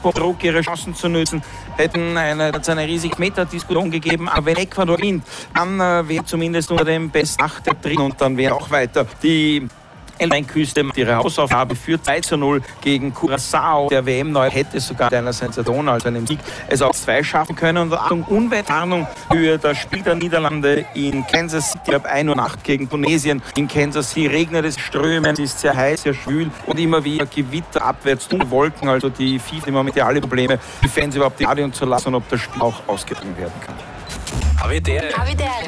Tempo, Druck, ihre Chancen zu nutzen, hätten eine riesige Meterdiskussion gegeben. Aber wenn Ecuador gewinnt, dann wäre zumindest unter dem besten 8 drin und dann wäre auch weiter die Elfenbeinküste macht ihre Hausaufgabe für 2:0 gegen Curaçao. Der WM-Neu hätte sogar mit einer Sensation, also einem Sieg, es auf 2 schaffen können. Und Achtung, Unwetterwarnung für das Spiel der Niederlande in Kansas City ab 1 Uhr Nacht gegen Tunesien. In Kansas City regnet es strömen, es ist sehr heiß, sehr schwül und immer wieder Gewitter, abwärts, dunkle Wolken. Also die FIFA immer mit alle Probleme, die Fans überhaupt die Stadion zu lassen und ob das Spiel auch ausgetragen werden kann. Havidere.